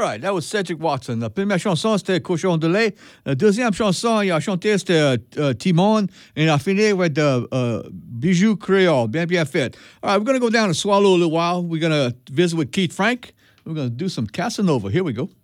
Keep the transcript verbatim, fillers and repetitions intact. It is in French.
right, that was Cedric Watson. La première chanson, c'était Cochon de lait. La deuxième chanson, il a chanté, c'était euh, euh, Timon. Et il a fini avec uh, uh, Bijou Creole. Bien, bien fait. All right, we're going to go down and swallow a little while. We're going to visit with Keith Frank. We're going to do some Casanova. Here we go.